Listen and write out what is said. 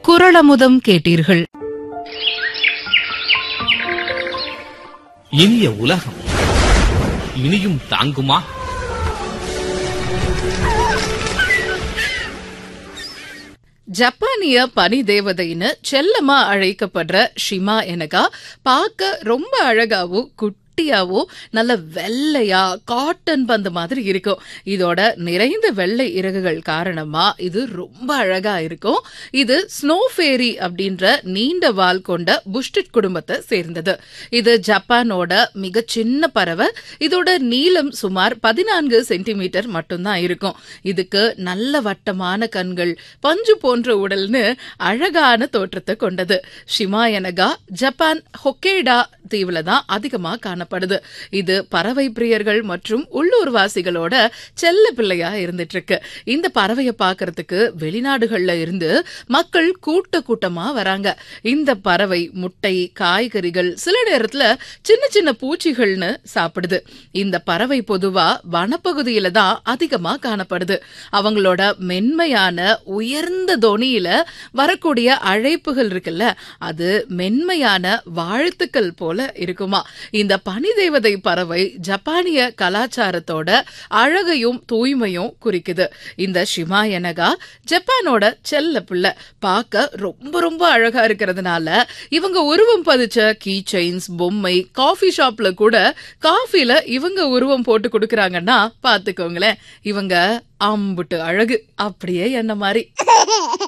குறளமுதம் கேட்டீர்கள். இனிய உலகம் இனியும் தாங்குமா? ஜப்பானிய பனி தேவதைன்னு செல்லமா அழைக்கப்படுற ஷிமா எனகா பார்க்க ரொம்ப அழகாவும் குட்டியாவோ நல்ல வெள்ளையா காட்டன் பந்து மாதிரி இருக்கும். இதோட நிறைந்த வெள்ளை இறகுகள் காரணமா இது ரொம்ப அழகா இருக்கும். இது ஸ்னோ ஃபேரி அப்படின்ற நீண்ட வால் கொண்ட புஷ்டிட் குடும்பத்தை சேர்ந்தது. இது ஜப்பானோட மிக சின்ன பறவை. இதோட நீளம் சுமார் 14 சென்டிமீட்டர் மட்டும்தான் இருக்கும். இதுக்கு நல்ல வட்டமான கண்கள், பஞ்சு போன்ற உடல்னு அழகான தோற்றத்தை கொண்டது. ஷிமா எனகா ஜப்பான் ஹொக்கேடா தீவுல தான் அதிகமா காணப்படுது. இது பறவை பிரியர்கள் மற்றும் உள்ளூர்வாசிகளோட செல்ல பிள்ளையா இருந்துட்டு இருக்கு. இந்த பறவையை பார்க்கறதுக்கு வெளிநாடுகள்ல இருந்து மக்கள் கூட்டமா வராங்க. இந்த பறவை முட்டை, காய்கறிகள், சில நேரத்துல சின்ன சின்ன பூச்சிகள்னு சாப்பிடுது. இந்த பறவை பொதுவா வனப்பகுதியில தான் அதிகமா காணப்படுது. அவங்களோட மென்மையான உயர்ந்த தொனியில வரக்கூடிய அழைப்புகள் இருக்குல்ல, அது மென்மையான வாழ்த்துக்கள் போல இருக்குமா. இந்த பனி தேவதை பறவை ஜப்பானிய கலாச்சாரத்தோட அழகையும் தூய்மையும் குறிக்குது. இந்த ஷிமா எனகா ஜப்பானோட செல்ல பிள்ளை. பார்க்க ரொம்ப ரொம்ப அழகா இருக்கிறதுனால இவங்க உருவம் பதிச்ச கீ செயின்ஸ், பொம்மை, காஃபி ஷாப்ல கூட காஃபில இவங்க உருவம் போட்டு கொடுக்கறாங்கன்னா பாத்துக்கோங்களேன். இவங்க அம்புட்டு அழகு, அப்படியே என்ன மாதிரி.